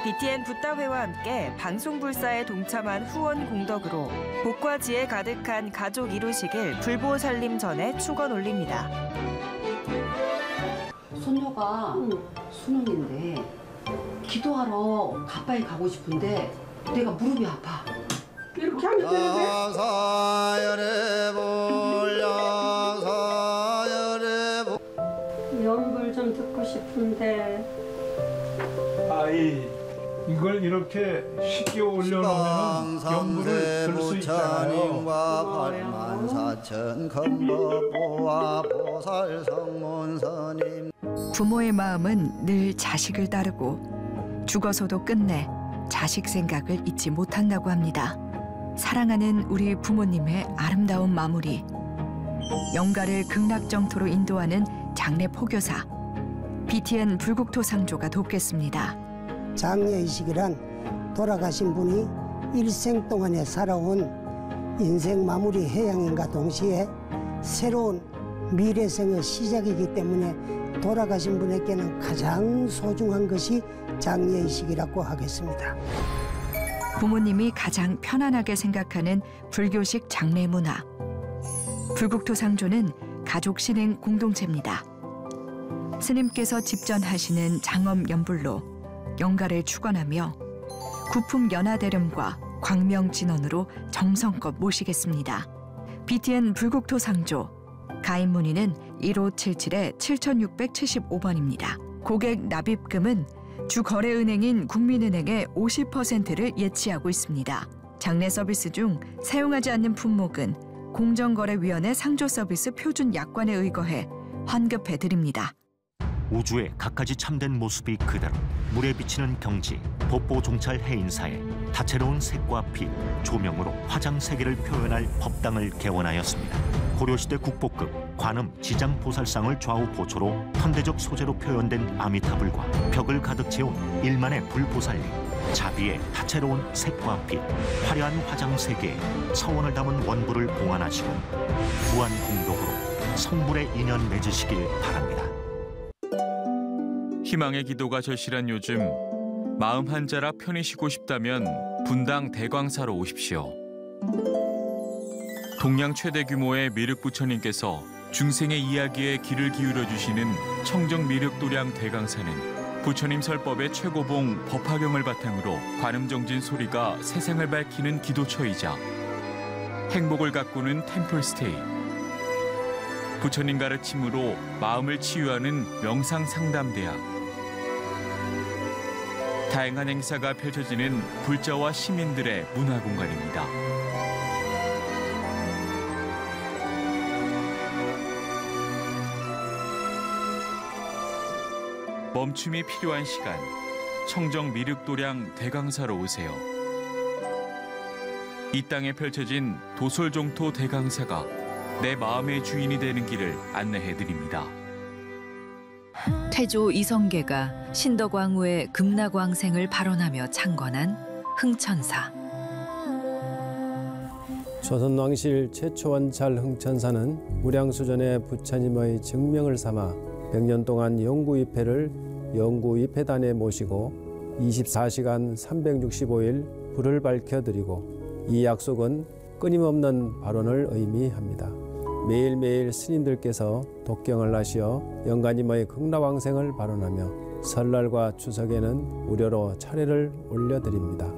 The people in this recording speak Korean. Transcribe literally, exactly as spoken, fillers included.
비티엔 붓다회와 함께 방송불사에 동참한 후원 공덕으로 복과 지혜 가득한 가족 이루시길 불보살님 전에 축원 올립니다. 손녀가 응. 수능인데 기도하러 가빠이 가고 싶은데 내가 무릎이 아파. 이렇게 하면 되는데. 연불 좀 듣고 싶은데. 아이, 이걸 이렇게 쉽게 올려놓으면 연불을 들 수 있잖아요. 부모의 마음은 늘 자식을 따르고 죽어서도 끝내 자식 생각을 잊지 못한다고 합니다. 사랑하는 우리 부모님의 아름다운 마무리. 영가를 극락정토로 인도하는 장례 포교사 비티엔 불국토상조가 돕겠습니다. 장례의식이란 돌아가신 분이 일생 동안에 살아온 인생 마무리 해양인과 동시에 새로운 미래생의 시작이기 때문에 돌아가신 분에게는 가장 소중한 것이 장례의식이라고 하겠습니다. 부모님이 가장 편안하게 생각하는 불교식 장례 문화. 불국토상조는 가족 신행 공동체입니다. 스님께서 집전하시는 장엄 연불로 영가를 축원하며 구품 연화대름과 광명진언으로 정성껏 모시겠습니다. 비티엔 불국토상조 가입 문의는 일오칠칠 칠육칠오 번입니다. 고객 납입금은 주거래은행인 국민은행의 오십 퍼센트를 예치하고 있습니다. 장례 서비스 중 사용하지 않는 품목은 공정거래위원회 상조서비스 표준 약관에 의거해 환급해드립니다. 우주의 갖가지 참된 모습이 그대로 물에 비치는 경지, 법보 종찰 해인사에 다채로운 색과 빛, 조명으로 화장 세계를 표현할 법당을 개원하였습니다. 고려시대 국보급 관음 지장 보살상을 좌우 보초로 현대적 소재로 표현된 아미타불과 벽을 가득 채운 일만의 불보살님, 자비의 다채로운 색과 빛, 화려한 화장 세계에 서원을 담은 원부를 봉안하시고 무한 공덕으로 성불의 인연 맺으시길 바랍니다. 희망의 기도가 절실한 요즘, 마음 한자라 편히 쉬고 싶다면 분당 대광사로 오십시오. 동양 최대 규모의 미륵부처님께서 중생의 이야기에 귀를 기울여 주시는 청정 미륵도량 대광사는 부처님 설법의 최고봉 법화경을 바탕으로 관음정진 소리가 세상을 밝히는 기도처이자 행복을 가꾸는 템플스테이, 부처님 가르침으로 마음을 치유하는 명상상담대학, 다양한 행사가 펼쳐지는 불자와 시민들의 문화공간입니다. 멈춤이 필요한 시간, 청정 미륵도량 대강사로 오세요. 이 땅에 펼쳐진 도솔종토 대강사가 내 마음의 주인이 되는 길을 안내해드립니다. 태조 이성계가 신덕왕후의 금나광생을 발언하며 창건한 흥천사. 조선왕실 최초 원찰 흥천사는 무량수전의 부처님의 증명을 삼아 백 년 동안 영구입회를 영구입회단에 모시고 이십사 시간 삼백육십오 일 불을 밝혀드리고, 이 약속은 끊임없는 발언을 의미합니다. 매일매일 스님들께서 독경을 하시어 영가님의 극락왕생을 발언하며 설날과 추석에는 무료로 차례를 올려드립니다.